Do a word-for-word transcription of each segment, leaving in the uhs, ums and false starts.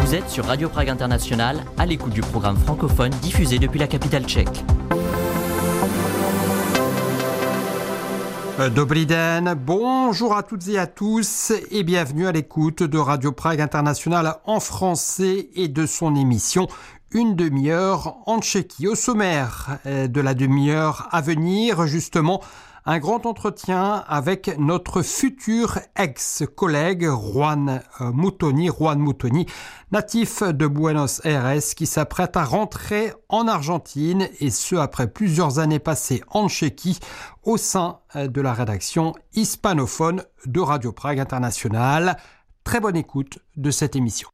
Vous êtes sur Radio Prague International, à l'écoute du programme francophone diffusé depuis la capitale tchèque. Dobrý den, bonjour à toutes et à tous et bienvenue à l'écoute de Radio Prague International en français et de son émission Une demi-heure en Tchéquie. Au sommaire de la demi-heure à venir, justement, un grand entretien avec notre futur ex-collègue Juan Mutoni, Juan Mutoni, natif de Buenos Aires, qui s'apprête à rentrer en Argentine, et ce après plusieurs années passées en Tchéquie, au sein de la rédaction hispanophone de Radio Prague International. Très bonne écoute de cette émission.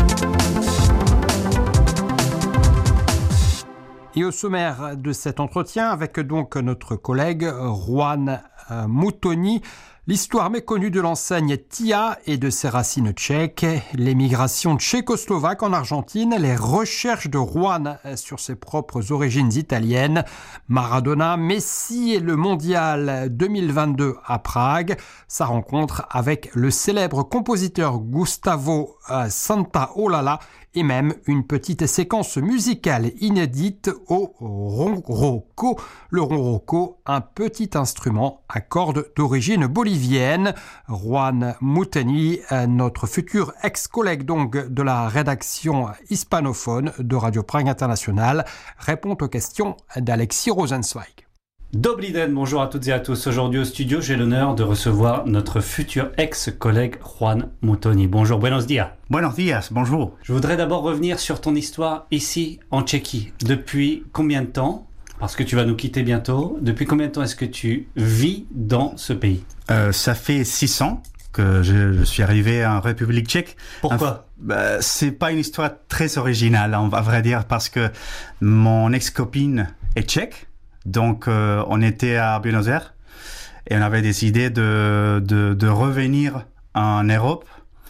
Et au sommaire de cet entretien, avec donc notre collègue Juan Mutoni, l'histoire méconnue de l'enseigne Tia et de ses racines tchèques, l'émigration tchécoslovaque en Argentine, les recherches de Juan sur ses propres origines italiennes, Maradona, Messi et le mondial deux mille vingt-deux à Prague, sa rencontre avec le célèbre compositeur Gustavo Santaolalla, et même une petite séquence musicale inédite au ronroco. Le ronroco, un petit instrument à cordes d'origine bolivienne. Juan Mutoni, notre futur ex-collègue donc de la rédaction hispanophone de Radio Prague International, répond aux questions d'Alexis Rosenzweig. Dobrý den, bonjour à toutes et à tous. Aujourd'hui au studio, j'ai l'honneur de recevoir notre futur ex-collègue Juan Mutoni. Bonjour, buenos días. Buenos días, bonjour. Je voudrais d'abord revenir sur ton histoire ici en Tchéquie. Depuis combien de temps, parce que tu vas nous quitter bientôt, depuis combien de temps est-ce que tu vis dans ce pays ? euh, Ça fait six ans que je, je suis arrivé en République tchèque. Pourquoi ? Enfin, bah, c'est pas une histoire très originale, on va vrai dire, parce que mon ex-copine est tchèque. Donc, euh, on était à Buenos Aires et on avait décidé de, de, de revenir en Europe.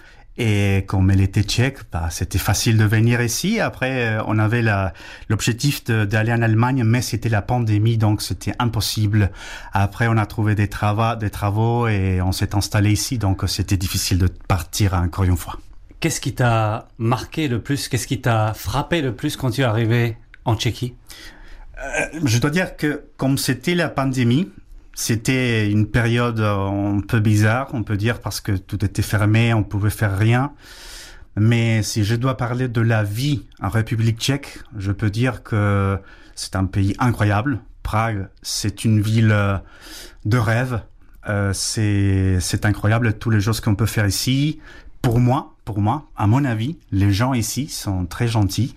Et comme elle était tchèque, bah, c'était facile de venir ici. Après, on avait la, l'objectif de, d'aller en Allemagne, mais c'était la pandémie, donc c'était impossible. Après, on a trouvé des travaux, des travaux et on s'est installé ici, donc c'était difficile de partir encore une fois. Qu'est-ce qui t'a marqué le plus ? Qu'est-ce qui t'a frappé le plus quand tu es arrivé en Tchéquie ? Euh, je dois dire que comme c'était la pandémie, c'était une période un peu bizarre, on peut dire, parce que tout était fermé, on pouvait faire rien. Mais si je dois parler de la vie en République tchèque, je peux dire que c'est un pays incroyable. Prague, c'est une ville de rêve. Euh, c'est, c'est incroyable toutes les choses qu'on peut faire ici. Pour moi, pour moi, à mon avis, les gens ici sont très gentils.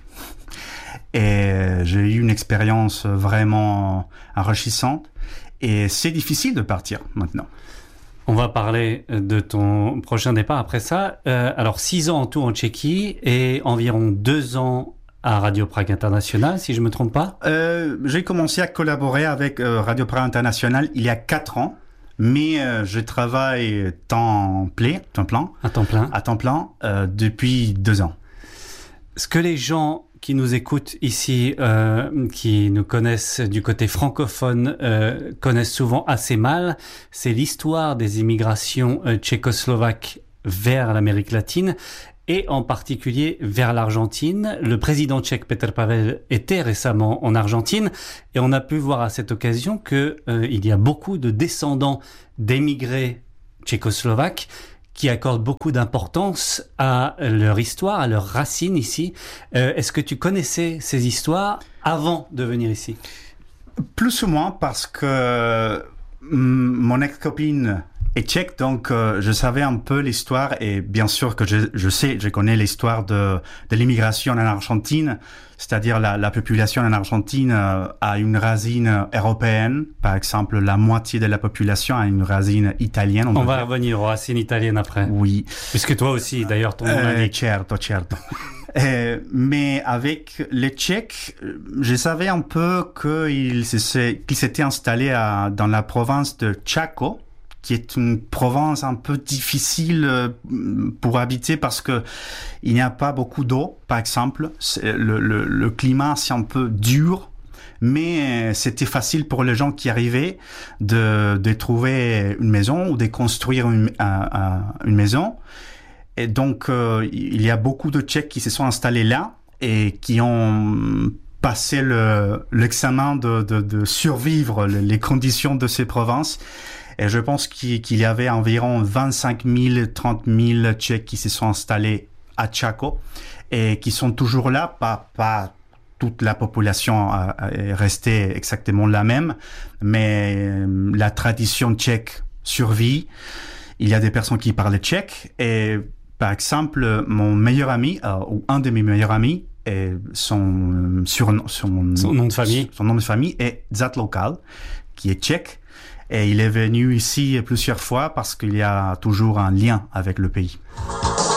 Et j'ai eu une expérience vraiment enrichissante. Et c'est difficile de partir maintenant. On va parler de ton prochain départ après ça. Euh, alors, six ans en tout en Tchéquie et environ deux ans à Radio Prague International, si je ne me trompe pas. Euh, j'ai commencé à collaborer avec euh, Radio Prague International il y a quatre ans. Mais euh, je travaille temps plein, temps plein, à temps plein, à temps plein euh, depuis deux ans. Ce que les gens qui nous écoutent ici, euh, qui nous connaissent du côté francophone, euh, connaissent souvent assez mal, c'est l'histoire des immigrations euh, tchécoslovaques vers l'Amérique latine et en particulier vers l'Argentine. Le président tchèque Petr Pavel était récemment en Argentine et on a pu voir à cette occasion que euh, il y a beaucoup de descendants d'émigrés tchécoslovaques qui accordent beaucoup d'importance à leur histoire, à leurs racines ici. Euh, est-ce que tu connaissais ces histoires avant de venir ici ? Plus ou moins, parce que mon ex-copine est tchèque, donc euh, je savais un peu l'histoire, et bien sûr que je, je sais, je connais l'histoire de, de l'immigration en Argentine, c'est-à-dire la, la population en Argentine euh, a une racine européenne. Par exemple, la moitié de la population a une racine italienne. On, on va revenir aux racines italiennes après. Oui. Puisque toi aussi, d'ailleurs, ton nom euh, l'indique. Certo, certo. euh, mais avec les Tchèques, je savais un peu qu'ils qu'ils s'étaient installés à, dans la province de Chaco, qui est une province un peu difficile pour habiter parce que il n'y a pas beaucoup d'eau, par exemple. Le, le, le climat, c'est un peu dur, mais c'était facile pour les gens qui arrivaient de, de trouver une maison ou de construire une, une maison. Et donc, euh, il y a beaucoup de Tchèques qui se sont installés là et qui ont passé le, l'examen de, de, de survivre les conditions de ces provinces. Et je pense qu'il, qu'il y avait environ vingt-cinq mille, trente mille Tchèques qui se sont installés à Chaco et qui sont toujours là, pas, pas toute la population est restée exactement la même, mais la tradition tchèque survit. Il y a des personnes qui parlent tchèque et par exemple, mon meilleur ami, euh, ou un de mes meilleurs amis, et son, surnom, son, son nom de famille, son nom de famille est Zatlokal, qui est tchèque. Et il est venu ici plusieurs fois parce qu'il y a toujours un lien avec le pays.